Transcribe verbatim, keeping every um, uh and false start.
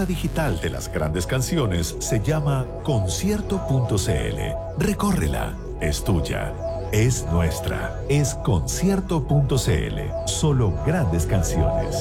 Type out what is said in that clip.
carta digital de las grandes canciones se llama concierto punto cl. Recórrela, es tuya, es nuestra, es concierto punto cl. Solo grandes canciones.